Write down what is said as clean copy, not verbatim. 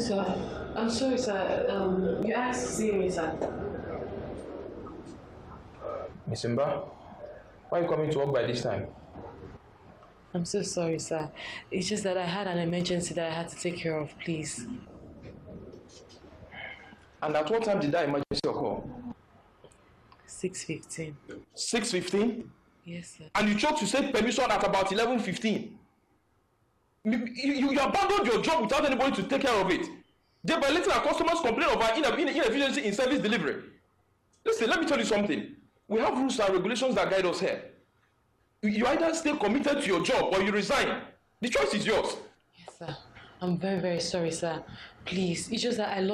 sir. I'm sorry, sir. You asked to see me, sir. Miss Simba, why are you coming to work by this time? I'm so sorry, sir. It's just that I had an emergency that I had to take care of, please. And at what time did that emergency occur? 6:15. 6:15? Yes, sir. And you chose to take permission at about 11:15. You abandoned your job without anybody to take care of it. Thereby letting our customers complain of our inefficiency in service delivery. Listen, let me tell you something. We have rules and regulations that guide us here. You either stay committed to your job or you resign. The choice is yours. Yes, sir. I'm very, very sorry, sir. Please, it's just that I lost